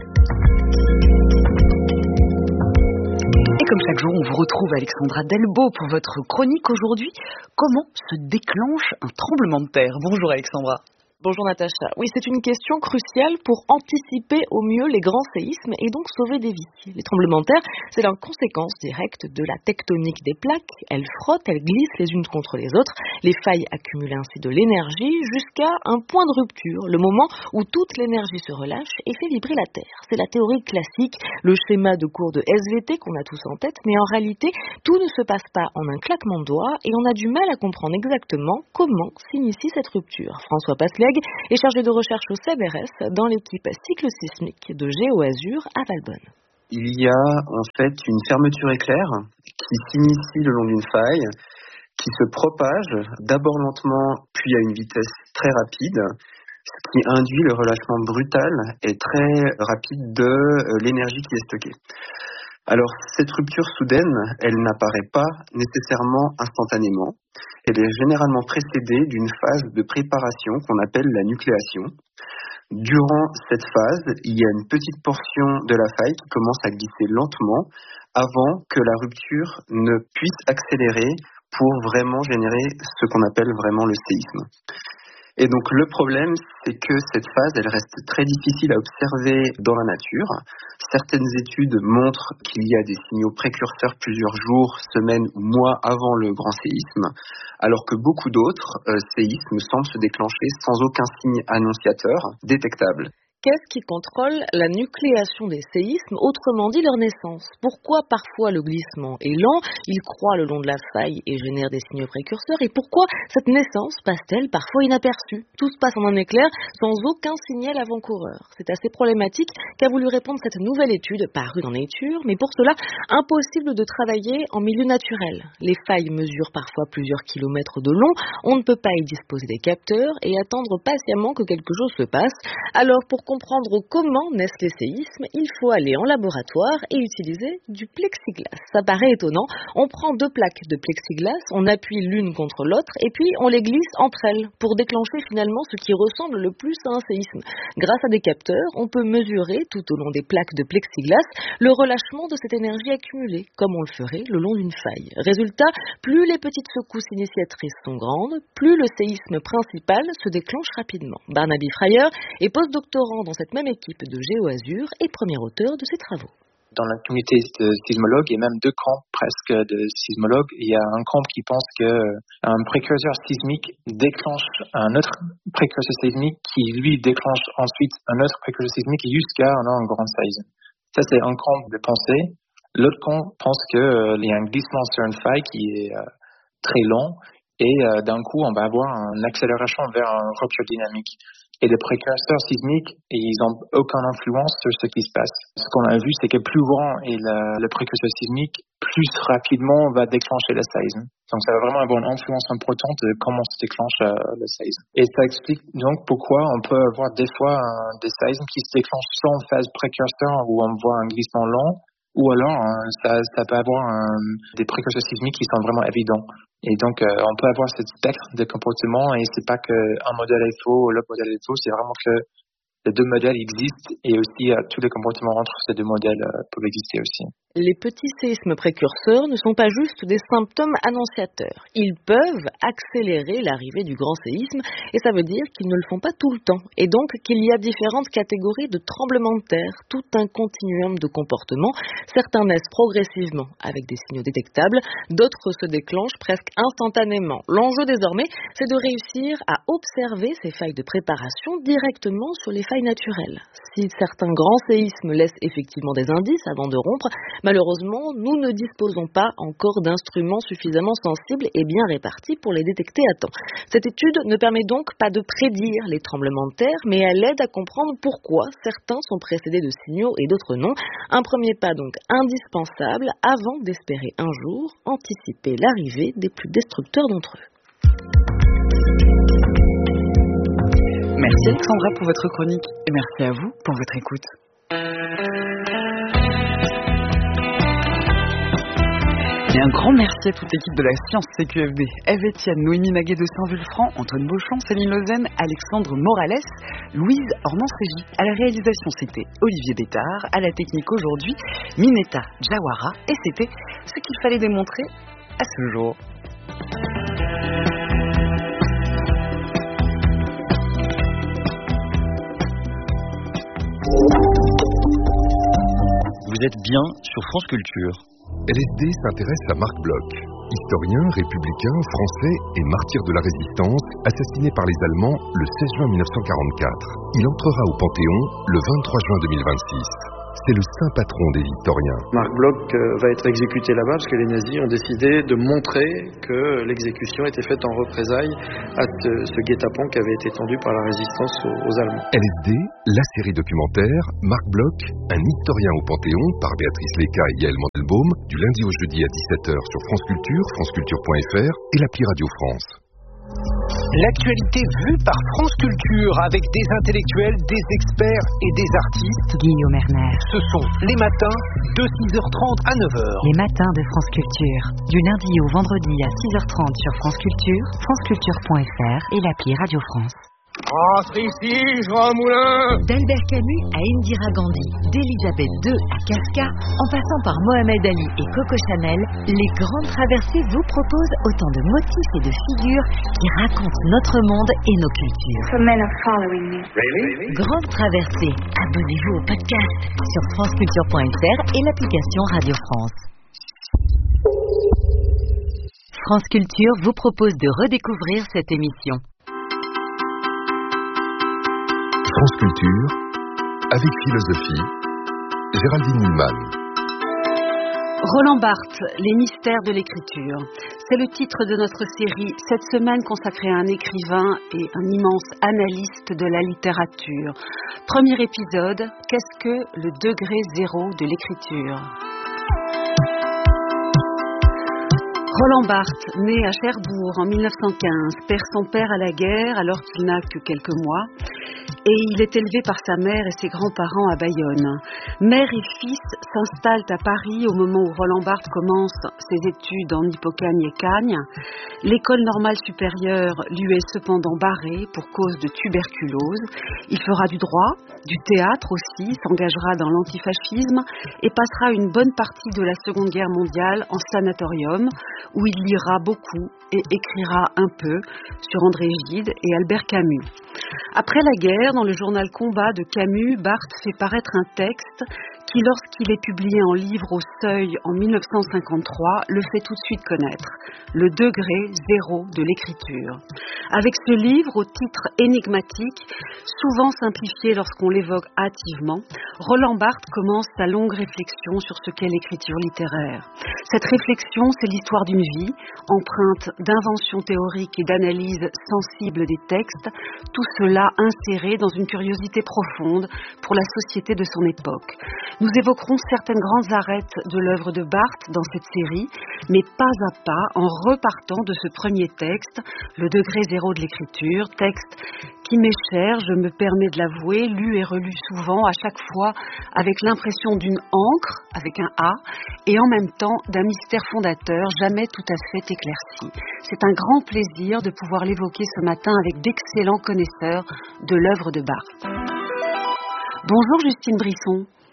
Et comme chaque jour, on vous retrouve Alexandra Delbo pour votre chronique aujourd'hui. Comment se déclenche un tremblement de terre? Bonjour Alexandra. Bonjour Natacha. Oui, c'est une question cruciale pour anticiper au mieux les grands séismes et donc sauver des vies. Les tremblements de terre, c'est la conséquence directe de la tectonique des plaques. Elles frottent, elles glissent les unes contre les autres. Les failles accumulent ainsi de l'énergie jusqu'à un point de rupture, le moment où toute l'énergie se relâche et fait vibrer la Terre. C'est la théorie classique, le schéma de cours de SVT qu'on a tous en tête, mais en réalité, tout ne se passe pas en un claquement de doigts et on a du mal à comprendre exactement comment s'initie cette rupture. François Pasleg est chargé de recherche au CBRS dans l'équipe cyclosismique de GeoAzur à Valbonne. Il y a en fait une fermeture éclair qui s'initie le long d'une faille, qui se propage d'abord lentement puis à une vitesse très rapide, ce qui induit le relâchement brutal et très rapide de l'énergie qui est stockée. Alors, cette rupture soudaine, elle n'apparaît pas nécessairement instantanément. Elle est généralement précédée d'une phase de préparation qu'on appelle la nucléation. Durant cette phase, il y a une petite portion de la faille qui commence à glisser lentement avant que la rupture ne puisse accélérer pour vraiment générer ce qu'on appelle vraiment le séisme. Et donc le problème, c'est que cette phase, elle reste très difficile à observer dans la nature. Certaines études montrent qu'il y a des signaux précurseurs plusieurs jours, semaines ou mois avant le grand séisme, alors que beaucoup d'autres séismes semblent se déclencher sans aucun signe annonciateur détectable. Qu'est-ce qui contrôle la nucléation des séismes, autrement dit leur naissance? Pourquoi parfois le glissement est lent, il croît le long de la faille et génère des signaux précurseurs, et pourquoi cette naissance passe-t-elle parfois inaperçue? Tout se passe en un éclair sans aucun signal avant-coureur. C'est assez problématique qu'a voulu répondre cette nouvelle étude parue dans Nature, mais pour cela, impossible de travailler en milieu naturel. Les failles mesurent parfois plusieurs kilomètres de long, on ne peut pas y disposer des capteurs et attendre patiemment que quelque chose se passe. Alors pour comprendre comment naissent les séismes, il faut aller en laboratoire et utiliser du plexiglas. Ça paraît étonnant, on prend deux plaques de plexiglas, on appuie l'une contre l'autre et puis on les glisse entre elles pour déclencher finalement ce qui ressemble le plus à un séisme. Grâce à des capteurs, on peut mesurer tout au long des plaques de plexiglas le relâchement de cette énergie accumulée, comme on le ferait le long d'une faille. Résultat, plus les petites secousses initiatrices sont grandes, plus le séisme principal se déclenche rapidement. Barnaby Fryer est postdoctorant dans cette même équipe de GeoAzur et premier auteur de ces travaux. Dans la communauté de sismologues, et même deux camps presque de sismologues, il y a un camp qui pense qu'un précurseur sismique déclenche un autre précurseur sismique qui, lui, déclenche ensuite un autre précurseur sismique jusqu'à un grand séisme. Ça, c'est un camp de pensée. L'autre camp pense qu'il y a un glissement sur une faille qui est très long et d'un coup, on va avoir une accélération vers une rupture dynamique. Et les précurseurs sismiques, ils n'ont aucune influence sur ce qui se passe. Ce qu'on a vu, c'est que plus grand est le précurseur sismique, plus rapidement on va déclencher le séisme. Donc ça va vraiment avoir une influence importante de comment se déclenche le séisme. Et ça explique donc pourquoi on peut avoir des fois des séismes qui se déclenchent sans phase précurseur où on voit un glissement lent, ou alors ça peut avoir des précurseurs sismiques qui sont vraiment évidents. Et donc, on peut avoir ce spectre de comportement et c'est pas qu'un modèle est faux ou l'autre modèle est faux, c'est vraiment que les deux modèles existent et aussi tous les comportements entre ces deux modèles peuvent exister aussi. Les petits séismes précurseurs ne sont pas juste des symptômes annonciateurs. Ils peuvent accélérer l'arrivée du grand séisme et ça veut dire qu'ils ne le font pas tout le temps. Et donc qu'il y a différentes catégories de tremblements de terre, tout un continuum de comportements. Certains naissent progressivement avec des signaux détectables, d'autres se déclenchent presque instantanément. L'enjeu désormais, c'est de réussir à observer ces failles de préparation directement sur les failles naturelles. Si certains grands séismes laissent effectivement des indices avant de rompre, malheureusement, nous ne disposons pas encore d'instruments suffisamment sensibles et bien répartis pour les détecter à temps. Cette étude ne permet donc pas de prédire les tremblements de terre, mais elle aide à comprendre pourquoi certains sont précédés de signaux et d'autres non. Un premier pas donc indispensable avant d'espérer un jour anticiper l'arrivée des plus destructeurs d'entre eux. Merci Alexandra pour votre chronique et merci à vous pour votre écoute. Et un grand merci à toute l'équipe de la Science CQFD. Ève Etienne, Noémie Naguet de Saint-Vulfranc, Antoine Beauchamp, Céline Lausanne, Alexandre Morales, Louise Ormans-Régy. À la réalisation, c'était Olivier Bétard. À la technique aujourd'hui, Mineta Jawara. Et c'était ce qu'il fallait démontrer à ce jour. Vous êtes bien sur France Culture. LSD s'intéresse à Marc Bloch, historien, républicain, français et martyr de la résistance, assassiné par les Allemands le 16 juin 1944. Il entrera au Panthéon le 23 juin 2026. C'est le saint patron des historiens. Marc Bloch va être exécuté là-bas parce que les nazis ont décidé de montrer que l'exécution était faite en représailles à ce guet-apens qui avait été tendu par la résistance aux Allemands. LSD, la série documentaire, Marc Bloch, un historien au Panthéon, par Béatrice Léca et Yael Mandelbaum, du lundi au jeudi à 17h sur France Culture, franceculture.fr et l'appli Radio France. L'actualité vue par France Culture avec des intellectuels, des experts et des artistes. Guillaume Erner. Ce sont les matins de 6h30 à 9h. Les matins de France Culture. Du lundi au vendredi à 6h30 sur France Culture, franceculture.fr et l'appli Radio France. Entre ici, Jean Moulin. D'Albert Camus à Indira Gandhi, d'Elisabeth II à Kafka, en passant par Mohamed Ali et Coco Chanel, les grandes traversées vous proposent autant de motifs et de figures qui racontent notre monde et nos cultures. Really? Grande traversée, abonnez-vous au podcast sur franceculture.fr et l'application Radio France. France Culture vous propose de redécouvrir cette émission. France Culture, avec philosophie, Géraldine Mühlmann. Roland Barthes, les mystères de l'écriture. C'est le titre de notre série, cette semaine consacrée à un écrivain et un immense analyste de la littérature. Premier épisode, qu'est-ce que le degré zéro de l'écriture ? Roland Barthes, né à Cherbourg en 1915, perd son père à la guerre alors qu'il n'a que quelques mois. Et il est élevé par sa mère et ses grands-parents à Bayonne. Mère et fils s'installent à Paris au moment où Roland Barthes commence ses études en Hippocagne et Cagne. L'école normale supérieure lui est cependant barrée pour cause de tuberculose. Il fera du droit, du théâtre aussi, s'engagera dans l'antifascisme et passera une bonne partie de la Seconde Guerre mondiale en sanatorium où il lira beaucoup et écrira un peu sur André Gide et Albert Camus. Après la guerre, dans le journal Combat de Camus, Barthes fait paraître un texte qui, lorsqu'il est publié en livre au Seuil en 1953, le fait tout de suite connaître, le degré zéro de l'écriture. Avec ce livre, au titre énigmatique, souvent simplifié lorsqu'on l'évoque hâtivement, Roland Barthes commence sa longue réflexion sur ce qu'est l'écriture littéraire. Cette réflexion, c'est l'histoire d'une vie, empreinte d'inventions théoriques et d'analyses sensibles des textes, tout cela inséré dans une curiosité profonde pour la société de son époque. Nous évoquerons certaines grandes arêtes de l'œuvre de Barthes dans cette série, mais pas à pas en repartant de ce premier texte, le degré zéro de l'écriture, texte qui m'est cher, je me permets de l'avouer, lu et relu souvent, à chaque fois avec l'impression d'une encre, avec un A, et en même temps d'un mystère fondateur jamais tout à fait éclairci. C'est un grand plaisir de pouvoir l'évoquer ce matin avec d'excellents connaisseurs de l'œuvre de Barthes. Bonjour Justine Brisson.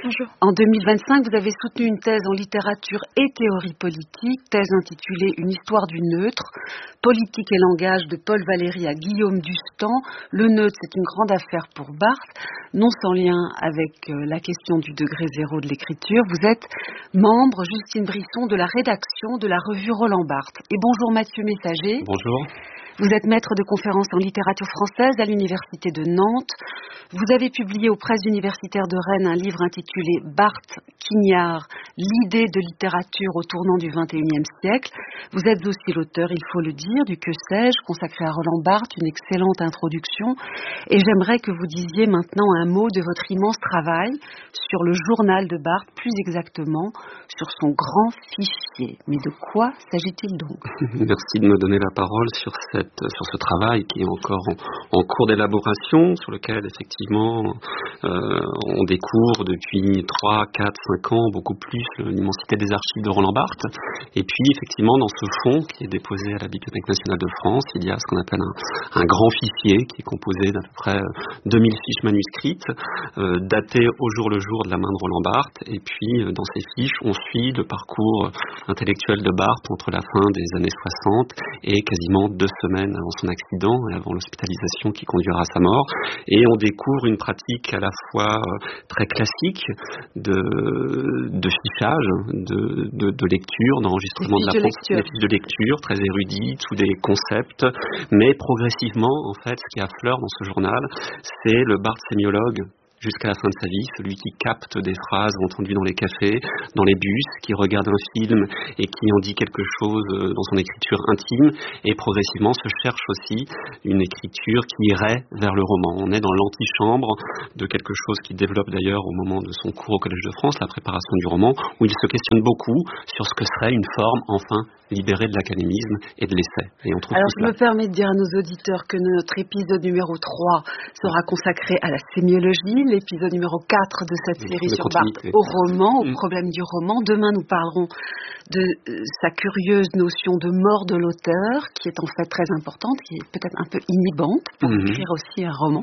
En 2025, vous avez soutenu une thèse en littérature et théorie politique, thèse intitulée Une histoire du neutre, politique et langage de Paul Valéry à Guillaume Dustan. Le neutre, c'est une grande affaire pour Barthes, non sans lien avec la question du degré zéro de l'écriture. Vous êtes membre, Justine Brisson, de la rédaction de la revue Roland Barthes. Et bonjour Mathieu Messager. Bonjour. Vous êtes maître de conférences en littérature française à l'Université de Nantes. Vous avez publié aux presses universitaires de Rennes un livre intitulé Barthes, Quignard, l'idée de littérature au tournant du XXIe siècle. Vous êtes aussi l'auteur, il faut le dire, du Que sais-je, consacré à Roland Barthes, une excellente introduction. Et j'aimerais que vous disiez maintenant un mot de votre immense travail sur le journal de Barthes, plus exactement sur son grand fichier. Mais de quoi s'agit-il donc? Merci de me donner la parole sur ce travail qui est encore en cours d'élaboration, sur lequel effectivement on découvre depuis 3, 4, 5 ans beaucoup plus l'immensité des archives de Roland Barthes. Et puis effectivement dans ce fonds qui est déposé à la Bibliothèque nationale de France, il y a ce qu'on appelle un grand fichier qui est composé d'à peu près 2000 fiches manuscrites, datées au jour le jour de la main de Roland Barthes. Et puis dans ces fiches on suit le parcours intellectuel de Barthes entre la fin des années 60 et quasiment 2 semaines avant son accident et avant l'hospitalisation qui conduira à sa mort. Et on découvre une pratique à la fois très classique de fichage, de lecture, d'enregistrement de la pensée, des fiches de lecture très érudites ou des concepts, mais progressivement, en fait, ce qui affleure dans ce journal, c'est le Barthes sémiologue jusqu'à la fin de sa vie, celui qui capte des phrases entendues dans les cafés, dans les bus, qui regarde un film et qui en dit quelque chose dans son écriture intime, et progressivement se cherche aussi une écriture qui irait vers le roman. On est dans l'antichambre de quelque chose qui développe d'ailleurs au moment de son cours au Collège de France, la préparation du roman, où il se questionne beaucoup sur ce que serait une forme enfin libérée de l'académisme et de l'essai. Alors je me permets de dire à nos auditeurs que notre épisode numéro 3 sera consacré à la sémiologie, l'épisode numéro 4 de cette série sur Barthes au roman, au problème du roman. Demain, nous parlerons de sa curieuse notion de mort de l'auteur, qui est en fait très importante, qui est peut-être un peu inhibante pour écrire aussi un roman.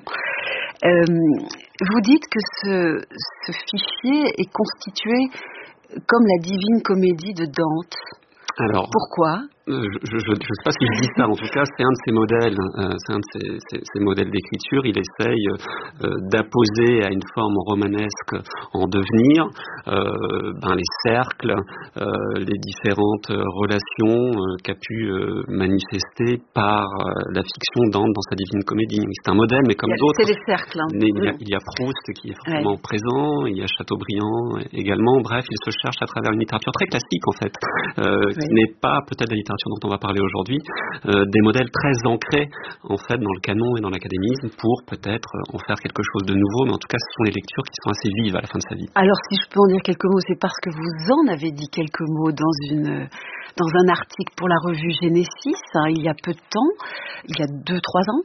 Vous dites que ce fichier est constitué comme la Divine Comédie de Dante. Alors, pourquoi ? Je ne sais pas si je dis ça, en tout cas c'est un de ces modèles, ces modèles d'écriture. Il essaye d'apposer à une forme romanesque en devenir les cercles, les différentes relations qu'a pu manifester par la fiction Dante dans sa Divine Comédie. C'est un modèle, mais comme d'autres. C'est les cercles. Il y a Proust qui est forcément présent, il y a Chateaubriand également. Bref, il se cherche à travers une littérature très classique en fait, qui n'est pas peut-être la littérature dont on va parler aujourd'hui, des modèles très ancrés en fait dans le canon et dans l'académisme pour peut-être en faire quelque chose de nouveau, mais en tout cas ce sont les lectures qui sont assez vives à la fin de sa vie. Alors si je peux en dire quelques mots, c'est parce que vous en avez dit quelques mots dans un article pour la revue Genesis, il y a peu de temps, il y a 2-3 ans.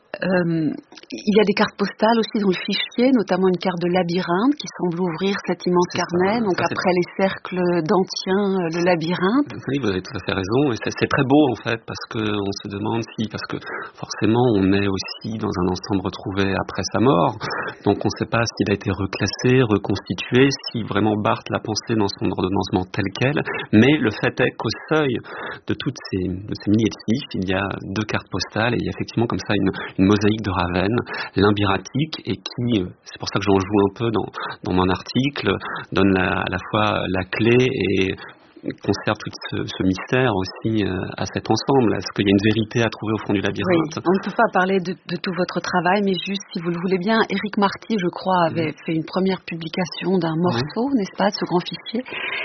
Il y a des cartes postales aussi dans le fichier, notamment une carte de labyrinthe qui semble ouvrir cet immense carnet. Donc après les cercles d'Antien, le labyrinthe. Oui, vous avez tout à fait raison. Et c'est très beau en fait, parce qu'on se demande parce que forcément on est aussi dans un ensemble retrouvé après sa mort. Donc on ne sait pas s'il a été reclassé, reconstitué, si vraiment Barthes l'a pensé dans son ordonnancement tel quel. Mais le fait est qu'au seuil de toutes ces milliers de fiches, il y a 2 cartes postales et il y a effectivement comme ça une mosaïque de Ravenne, l'imbiratique, et qui, c'est pour ça que j'en joue un peu dans mon article, donne à la fois la clé et conserve tout ce mystère aussi à cet ensemble. Est-ce qu'il y a une vérité à trouver au fond du labyrinthe ? Oui, on ne peut pas parler de tout votre travail, mais juste, si vous le voulez bien, Éric Marty, je crois, avait fait une première publication d'un morceau, n'est-ce pas, de ce grand fichier.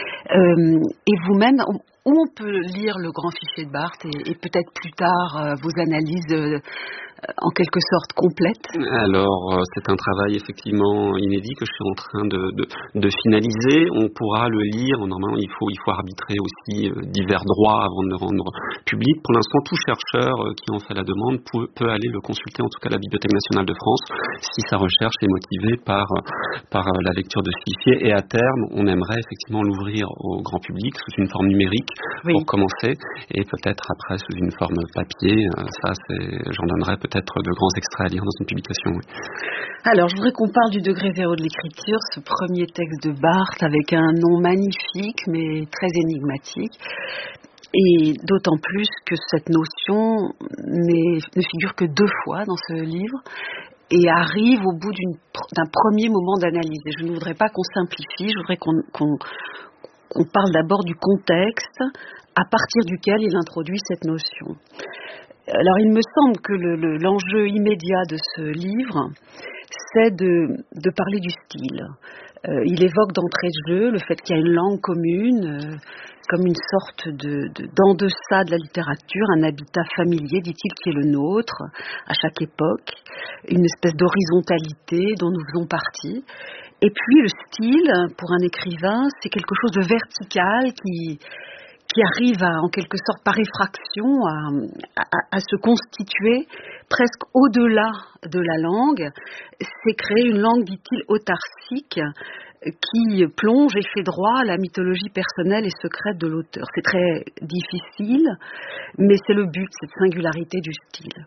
Et vous-même, où on peut lire le grand fichier de Barthes et peut-être plus tard vos analyses en quelque sorte complète? Alors, c'est un travail effectivement inédit que je suis en train de finaliser. On pourra le lire. Normalement, il faut arbitrer aussi divers droits avant de le rendre public. Pour l'instant, tout chercheur qui en fait la demande peut aller le consulter, en tout cas à la Bibliothèque nationale de France, si sa recherche est motivée par la lecture de ce fichier. Et à terme, on aimerait effectivement l'ouvrir au grand public sous une forme numérique pour commencer, et peut-être après sous une forme papier. J'en donnerai peut-être de grands extraits à lire dans une publication. Oui. Alors, je voudrais qu'on parle du degré zéro de l'écriture, ce premier texte de Barthes avec un nom magnifique mais très énigmatique. Et d'autant plus que cette notion ne figure que 2 fois dans ce livre et arrive au bout d'un premier moment d'analyse. Et je ne voudrais pas qu'on simplifie, je voudrais qu'on parle d'abord du contexte à partir duquel il introduit cette notion. Alors il me semble que l'enjeu immédiat de ce livre, c'est de parler du style. Il évoque d'entrée de jeu le fait qu'il y a une langue commune, comme une sorte d'en-deçà de la littérature, un habitat familier, dit-il, qui est le nôtre, à chaque époque, une espèce d'horizontalité dont nous faisons partie. Et puis le style, pour un écrivain, c'est quelque chose de vertical qui arrive en quelque sorte par effraction à se constituer presque au-delà de la langue. C'est créer une langue, dit-il, autarcique, qui plonge et fait droit à la mythologie personnelle et secrète de l'auteur. C'est très difficile, mais c'est le but, cette singularité du style.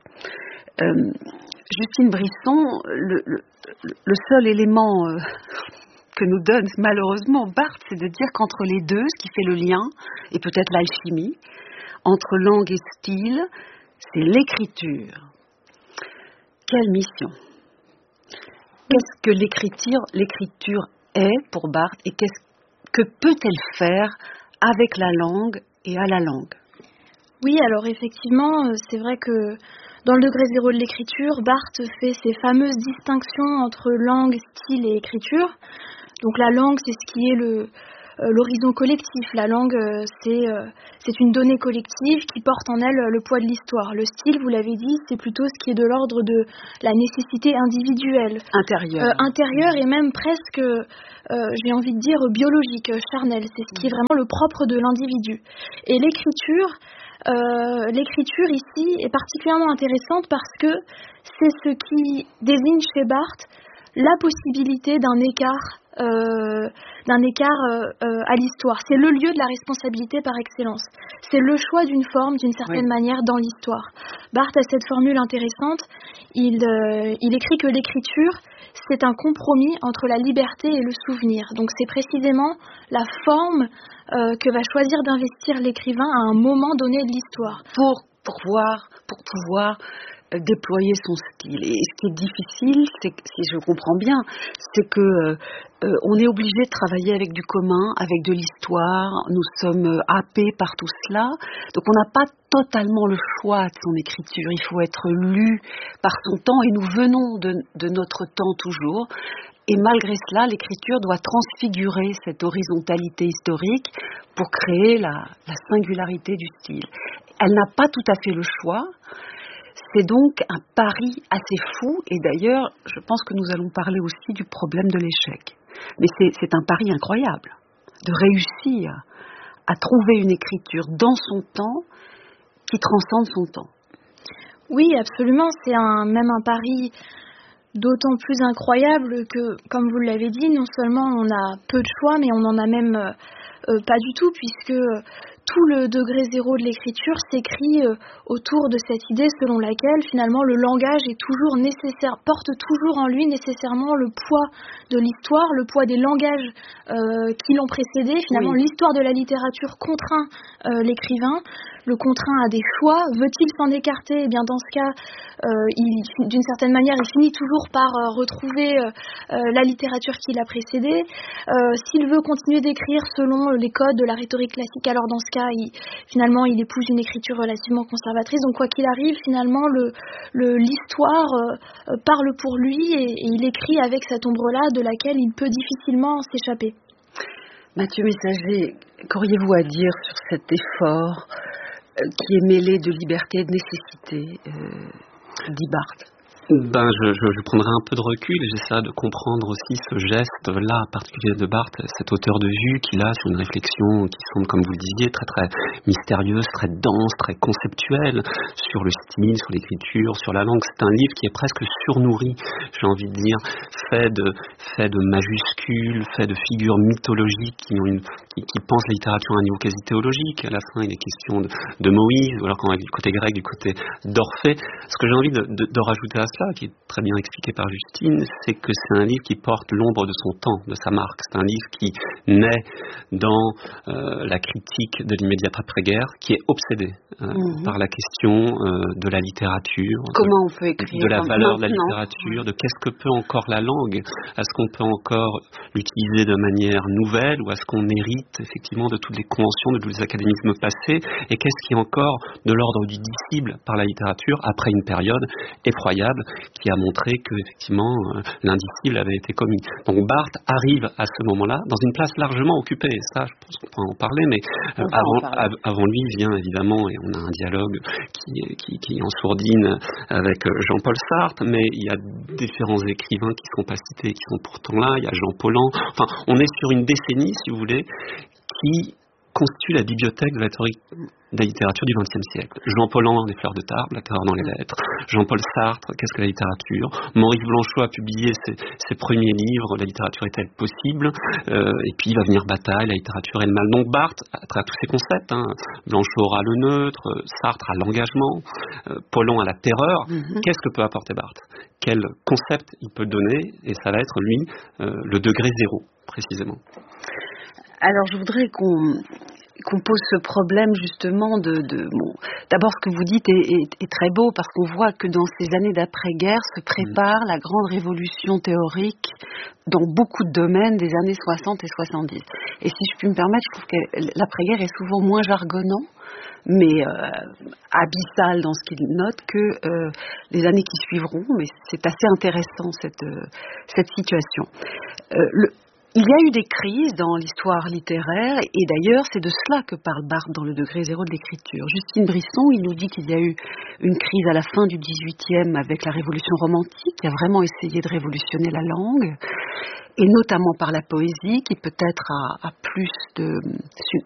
Justine Brisson, le seul élément que nous donne malheureusement Barthes, c'est de dire qu'entre les deux, ce qui fait le lien, et peut-être l'alchimie, entre langue et style, c'est l'écriture. Quelle mission! Qu'est-ce que l'écriture est pour Barthes, et que peut-elle faire avec la langue et à la langue? Oui, alors effectivement, c'est vrai que dans le degré zéro de l'écriture, Barthes fait ces fameuses distinctions entre langue, style et écriture. Donc la langue, c'est ce qui est l'horizon collectif. La langue, c'est une donnée collective qui porte en elle le poids de l'histoire. Le style, vous l'avez dit, c'est plutôt ce qui est de l'ordre de la nécessité individuelle. Intérieure et même presque, j'ai envie de dire, biologique, charnelle. C'est ce qui est vraiment le propre de l'individu. Et l'écriture ici est particulièrement intéressante parce que c'est ce qui désigne chez Barthes la possibilité d'un écart à l'histoire. C'est le lieu de la responsabilité par excellence. C'est le choix d'une forme, d'une certaine manière, dans l'histoire. Barthes a cette formule intéressante. Il écrit que l'écriture, c'est un compromis entre la liberté et le souvenir. Donc c'est précisément la forme que va choisir d'investir l'écrivain à un moment donné de l'histoire. Pour pouvoir déployer son style. Et ce qui est difficile, si je comprends bien, c'est que on est obligé de travailler avec du commun, avec de l'histoire. Nous sommes happés par tout cela. Donc on n'a pas totalement le choix de son écriture. Il faut être lu par son temps, et nous venons de notre temps toujours. Et malgré cela, l'écriture doit transfigurer cette horizontalité historique pour créer la singularité du style. Elle n'a pas tout à fait le choix. C'est donc un pari assez fou, et d'ailleurs, je pense que nous allons parler aussi du problème de l'échec. Mais c'est un pari incroyable, de réussir à trouver une écriture dans son temps qui transcende son temps. Oui, absolument, c'est même un pari d'autant plus incroyable que, comme vous l'avez dit, non seulement on a peu de choix, mais on en a même pas du tout, puisque tout le degré zéro de l'écriture s'écrit autour de cette idée selon laquelle finalement le langage est toujours nécessaire, porte toujours en lui nécessairement le poids de l'histoire, le poids des langages qui l'ont précédé. Finalement, l'histoire de la littérature contraint l'écrivain, le contraint à des choix. Veut-il s'en écarter? Eh bien, dans ce cas, d'une certaine manière, il finit toujours par retrouver la littérature qui l'a précédé. S'il veut continuer d'écrire selon les codes de la rhétorique classique, alors dans ce cas, finalement, il épouse une écriture relativement conservatrice. Donc, quoi qu'il arrive, finalement, l'histoire parle pour lui, et il écrit avec cette ombre-là de laquelle il peut difficilement s'échapper. Mathieu Messager, qu'auriez-vous à dire sur cet effort qui est mêlé de liberté et de nécessité, dit Barthes? Je prendrai un peu de recul et j'essaie de comprendre aussi ce geste-là particulier de Barthes, cette hauteur de vue qu'il a sur une réflexion qui semble, comme vous le disiez, très très mystérieuse, très dense, très conceptuelle, sur le style, sur l'écriture, sur la langue. C'est un livre qui est presque surnourri, j'ai envie de dire, fait de majuscules, fait de figures mythologiques qui pensent la littérature à un niveau quasi théologique. À la fin, il est question de Moïse, ou alors quand on va du côté grec, du côté d'Orphée. Ce que j'ai envie de rajouter à cela, qui est très bien expliqué par Justine, c'est que c'est un livre qui porte l'ombre de son temps, de sa marque. C'est un livre qui naît dans la critique de l'immédiate après-guerre, qui est obsédé par la question de la littérature, comment on peut écrire, de la valeur de la littérature, de qu'est-ce que peut encore la langue, est-ce qu'on peut encore l'utiliser de manière nouvelle, ou est-ce qu'on hérite effectivement de toutes les conventions, de tous les académismes passés, et qu'est-ce qui est encore de l'ordre du dissible par la littérature après une période effroyable qui a montré que effectivement l'indicible avait été commis. Donc Barthes arrive à ce moment-là dans une place largement occupée, et ça je pense qu'on pourra en parler, mais avant lui vient évidemment, et on a un dialogue qui est en sourdine avec Jean-Paul Sartre, mais il y a différents écrivains qui ne sont pas cités, qui sont pourtant là, il y a Jean Paulhan, enfin on est sur une décennie, si vous voulez, qui constitue la bibliothèque de la théorie de la littérature du XXe siècle. Jean Paulhan, Les Fleurs de Tarbes, La terreur dans les lettres. Jean-Paul Sartre, Qu'est-ce que la littérature? Maurice Blanchot a publié ses premiers livres, La littérature est-elle possible? Et puis il va venir Bataille, La littérature et le mal. Donc Barthes, à travers tous ces concepts, Blanchot aura le neutre, Sartre a l'engagement, Paulhan a la terreur. Qu'est-ce que peut apporter Barthes? Quel concept il peut donner? Et ça va être, lui, le degré zéro, précisément. Alors, je voudrais qu'on pose ce problème justement d'abord, ce que vous dites est très beau, parce qu'on voit que dans ces années d'après-guerre se prépare la grande révolution théorique dans beaucoup de domaines des années 60 et 70. Et si je puis me permettre, je trouve que l'après-guerre est souvent moins jargonnant, mais abyssal dans ce qu'il note que les années qui suivront. Mais c'est assez intéressant cette situation. Il y a eu des crises dans l'histoire littéraire, et d'ailleurs c'est de cela que parle Barthes dans le degré zéro de l'écriture. Justine Brisson, il nous dit qu'il y a eu une crise à la fin du XVIIIe avec la révolution romantique, qui a vraiment essayé de révolutionner la langue, et notamment par la poésie, qui peut-être a plus